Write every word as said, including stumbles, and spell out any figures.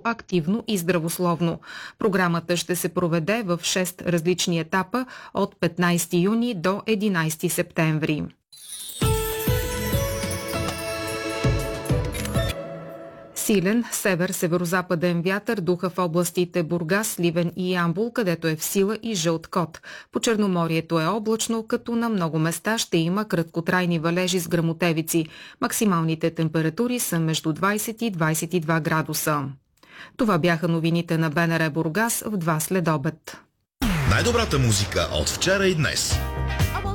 активно и здравословно. Програмата ще се проведе в шест различни етапа от петнайсети юни до единайсети септември. Силен север-северозападен вятър духа в областите Бургас, Сливен и Ямбол, където е в сила и жълт код. По Черноморието е облачно, като на много места ще има краткотрайни валежи с гръмотевици. Максималните температури са между двайсет и двайсет и два градуса. Това бяха новините на БНР Бургас в два следобед. Най-добрата музика от вчера и днес.